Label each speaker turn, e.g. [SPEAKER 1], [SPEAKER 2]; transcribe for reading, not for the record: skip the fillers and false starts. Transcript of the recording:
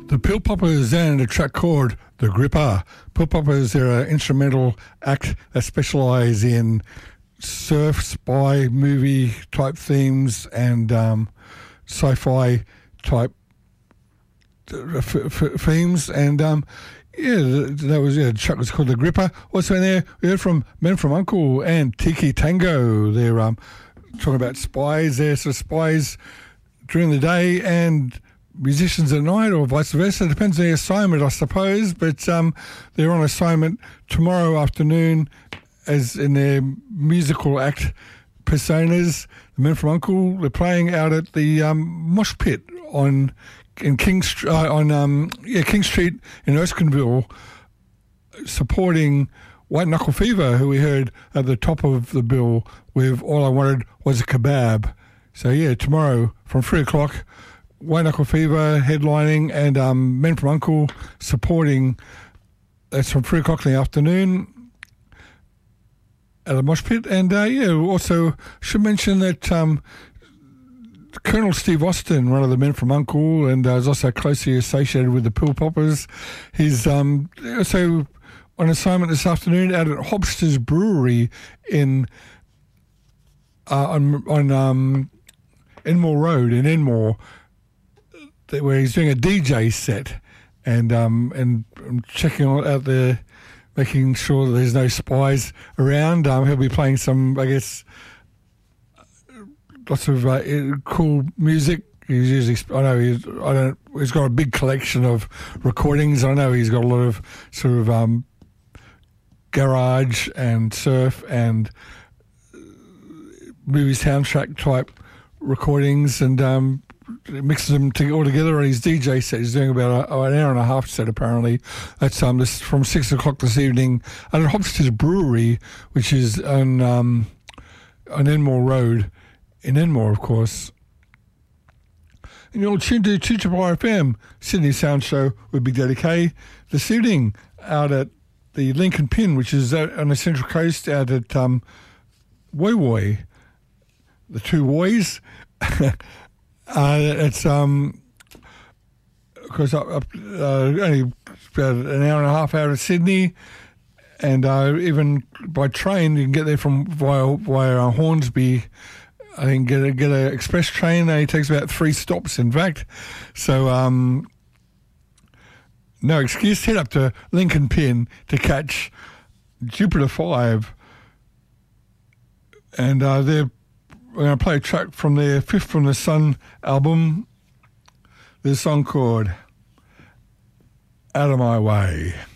[SPEAKER 1] The Pill Poppers and a track called The Gripper. Pill Poppers are an instrumental act that specialise in surf, spy, movie type themes and sci-fi type themes. And the track was called The Gripper. Also in there, we heard from Men from U.N.C.L.E. and Tiki Tango. They're talking about spies. They're sort of spies during the day and musicians at night, or vice versa. Depends on the assignment, I suppose. But they're on assignment tomorrow afternoon as in their musical act personas. The Men from U.N.C.L.E. They're playing out at the Mosh Pit in King Street in Erskineville, supporting White Knuckle Fever, who we heard at the top of the bill with All I Wanted Was a Kebab. So tomorrow from 3 o'clock, White Knuckle Fever headlining and Men from U.N.C.L.E. supporting. That's from 3 o'clock in the afternoon at the Mosh Pit. And also should mention that Colonel Steve Austin, one of the Men from U.N.C.L.E., and is also closely associated with the Pill Poppers. He's also on assignment this afternoon out at Hobster's Brewery in on Enmore Road in Enmore, where he's doing a DJ set, and I'm checking out there, making sure that there's no spies around. He'll be playing some, I guess, lots of cool music. He's usually, he's got a big collection of recordings. I know he's got a lot of sort of garage and surf and movie soundtrack type recordings, and mixes them all together on his DJ set. He's doing about an hour and a half set apparently. That's this from 6 o'clock this evening at Hobster's Brewery, which is on Enmore Road in Enmore, of course. And you're tuned to 2RFM FM, Sydney Sound Show with Big Daddy K. This evening out at the Lincoln Pin, which is out on the Central Coast, out at Woy Woy, the two Woys. It's because only about an hour and a half out of Sydney, and even by train you can get there from via Hornsby. I think get an express train. It takes about 3 stops, in fact. So no excuse. Head up to Lincoln Pin to catch Jupiter 5, and we're going to play a track from their Fifth from the Sun album. There's a song called Out of My Way.